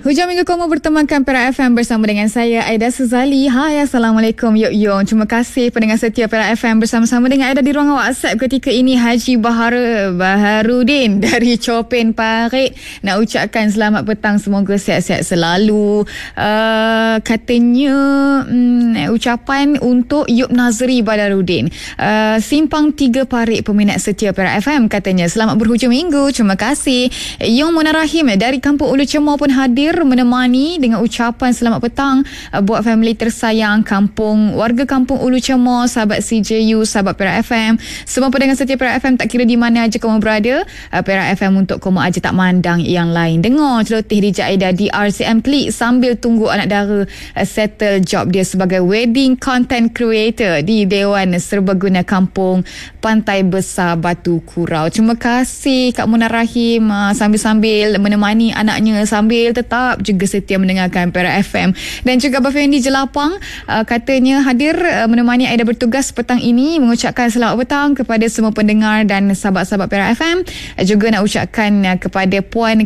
Hujung minggu kamu bertemankan Perak FM bersama dengan saya Aida Suzali. Hai, Assalamualaikum Yok. Terima kasih pendengar setia Perak FM bersama-sama dengan Aida di ruangan WhatsApp ketika ini. Haji Baharudin dari Chopen Parit nak ucapkan selamat petang, semoga sihat-sihat selalu. Katanya ucapan untuk Yub Nazri Badarudin, Simpang 3 Parit, peminat setia Perak FM, katanya selamat berhujung minggu, terima kasih. Yung Mona Rahim dari Kampung Ulu Cemor pun hadir menemani dengan ucapan selamat petang buat family tersayang warga Kampung Ulu Cemor, sahabat CJU, sahabat Perak FM, semua pendengar setia Perak FM, tak kira di mana aja kamu berada, Perak FM untuk kamu aja, tak mandang yang lain. Dengar celoteh DJ Aida di RCM Klik sambil tunggu anak dara settle job dia sebagai wedding content creator di Dewan Serbaguna Kampung Pantai Besar Batu Kurau. Terima kasih Kak Mona Rahim, sambil-sambil menemani anaknya, sambil tetap juga setia mendengarkan Perak FM. Dan juga Abah Fendi Jelapang katanya hadir menemani Aida bertugas petang ini, mengucapkan selamat petang kepada semua pendengar dan sahabat-sahabat Perak FM. Juga nak ucapkan kepada Puan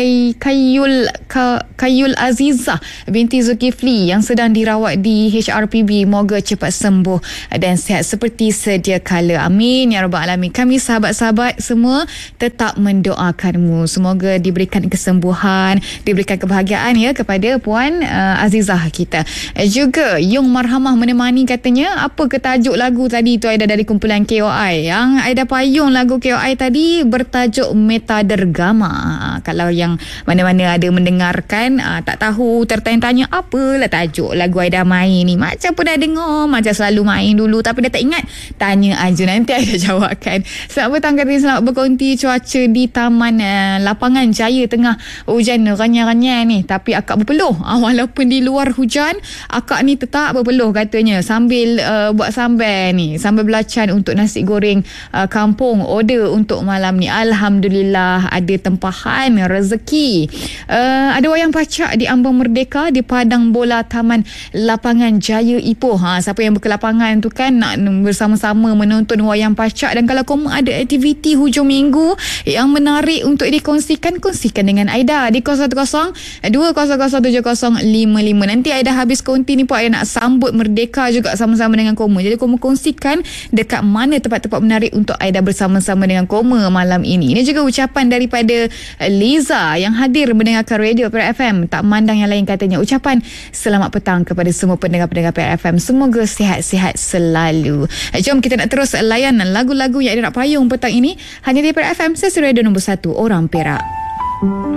Kayul Azizah binti Zulkifli yang sedang dirawat di HRPB, moga cepat sembuh dan sihat seperti sedia kala. Amin ya rabbal alamin. Kami sahabat-sahabat semua tetap mendoakanmu, semoga diberikan kesembuhan, diberikan kebahagiaan ya kepada Puan Azizah kita. Juga Yung Marhamah menemani, katanya apa ke tajuk lagu tadi tu Aida dari kumpulan KOI. Yang Aida payung lagu KOI tadi bertajuk Metadergama. Kalau yang mana-mana ada mendengarkan tak tahu, tertanya-tanya apalah tajuk lagu Aida main ni, macam pun dah dengar, macam selalu main dulu tapi dah tak ingat, tanya aja nanti Aida jawabkan. Selamat petang, katanya selamat berkonti cuaca di Taman Lapangan Jaya tengah hujan ranyah-ranyah ni, tapi akak berpeluh. Walaupun di luar hujan, akak ni tetap berpeluh katanya sambil buat sambal ni, sambal belacan untuk nasi goreng kampung order untuk malam ni. Alhamdulillah ada tempahan rezeki. Ada wayang pacak di Ambang Merdeka di Padang Bola Taman Lapangan Jaya Ipoh. Siapa yang berkelapangan tu kan nak bersama-sama menonton wayang pacak, dan kalau kamu ada aktiviti hujung minggu yang menarik untuk dikongsikan, kongsikan dengan Aida di 0102007055. Nanti Aida habis konti ni pun Aida nak sambut Merdeka juga sama-sama dengan Koma. Jadi kamu kongsikan dekat mana tempat-tempat menarik untuk Aida bersama-sama dengan Koma malam ini. Ini juga ucapan daripada Liza yang hadir mendengarkan radio Perak FM, tak mandang yang lain, katanya ucapan selamat petang kepada semua pendengar-pendengar Perak FM, semoga sihat-sihat selalu. Jom kita nak terus layan lagu-lagu yang Aida nak payung petang ini hanya di Perak FM, stesen radio nombor 1 orang Perak.